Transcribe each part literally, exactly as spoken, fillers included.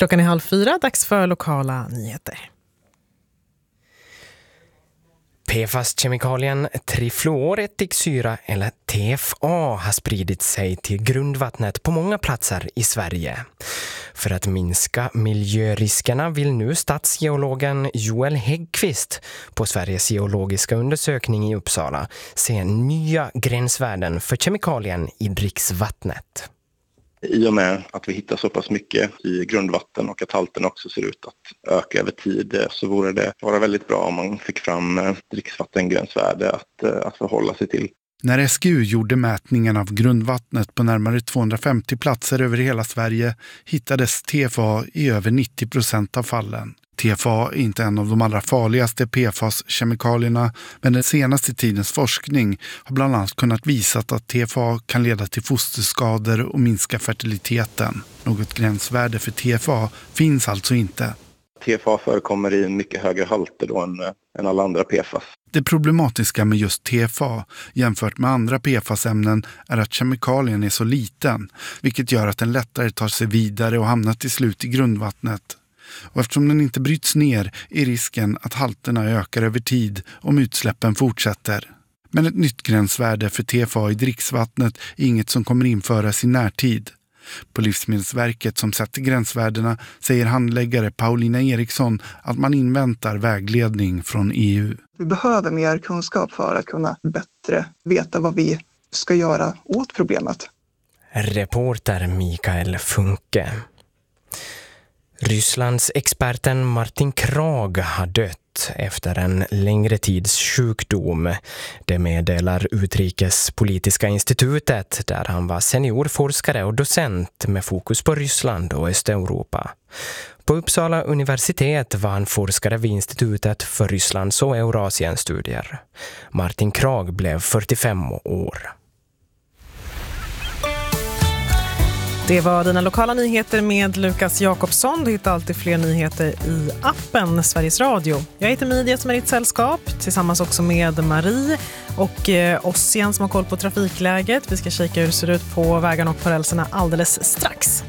Klockan är halv fyra, dags för lokala nyheter. P F A S-kemikalien trifluoretiksyra eller T F A har spridit sig till grundvattnet på många platser i Sverige. För att minska miljöriskerna vill nu stadsgeologen Joel Häggqvist på Sveriges geologiska undersökning i Uppsala se nya gränsvärden för kemikalien i dricksvattnet. I och med att vi hittar så pass mycket i grundvatten och att halten också ser ut att öka över tid, så vore det vara väldigt bra om man fick fram dricksvattengränsvärde att, att förhålla sig till. När S G U gjorde mätningen av grundvattnet på närmare tvåhundrafemtio platser över hela Sverige hittades T F A i över nittio procent av fallen. T F A är inte en av de allra farligaste P F A S-kemikalierna, men den senaste tidens forskning har bland annat kunnat visa att T F A kan leda till fosterskador och minska fertiliteten. Något gränsvärde för T F A finns alltså inte. T F A förekommer i mycket högre halter då än, än alla andra P F A S. Det problematiska med just T F A jämfört med andra P F A S-ämnen är att kemikalien är så liten, vilket gör att den lättare tar sig vidare och hamnar till slut i grundvattnet. Och eftersom den inte bryts ner är risken att halterna ökar över tid om utsläppen fortsätter. Men ett nytt gränsvärde för T F A i dricksvattnet är inget som kommer införas i närtid. På Livsmedelsverket som sätter gränsvärdena säger handläggare Paulina Eriksson att man inväntar vägledning från E U. Vi behöver mer kunskap för att kunna bättre veta vad vi ska göra åt problemet. Reporter Mikael Funke. Rysslands experten Martin Krag har dött efter en längre tids sjukdom. Det meddelar Utrikespolitiska institutet där han var seniorforskare och docent med fokus på Ryssland och Östeuropa. På Uppsala universitet var han forskare vid institutet för Rysslands och Eurasienstudier. Martin Krag blev fyrtiofem år. Det var dina lokala nyheter med Lukas Jakobsson. Du hittar alltid fler nyheter i appen Sveriges Radio. Jag heter Media som är ditt sällskap, tillsammans också med Marie och eh, Ossian som har koll på trafikläget. Vi ska kika hur det ser ut på vägarna och på rälserna alldeles strax.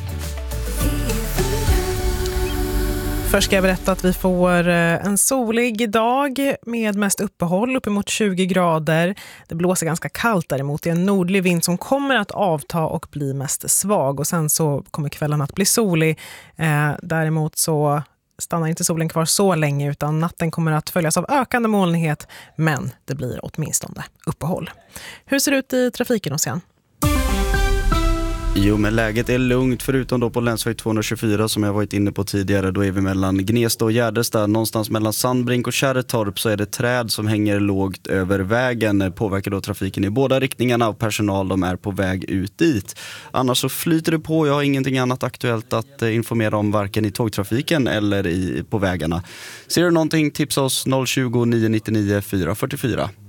Först ska jag berätta att vi får en solig dag med mest uppehåll uppemot tjugo grader. Det blåser ganska kallt däremot. Det är en nordlig vind som kommer att avta och bli mest svag. Och sen så kommer kvällen att bli solig. Eh, däremot så stannar inte solen kvar så länge utan natten kommer att följas av ökande molnighet. Men det blir åtminstone uppehåll. Hur ser det ut i trafiken, Ossian? Jo, men läget är lugnt förutom då på länsväg tvåhundratjugofyra som jag varit inne på tidigare. Då är vi mellan Gnesta och Gärdestad. Någonstans mellan Sandbrink och Kärretorp så är det träd som hänger lågt över vägen. Påverkar då trafiken i båda riktningarna och personal de är på väg ut dit. Annars så flyter det på. Jag har ingenting annat aktuellt att informera om varken i tågtrafiken eller i, på vägarna. Ser du någonting, tipsa oss noll tjugo, nio nio nio, fyra fyra fyra.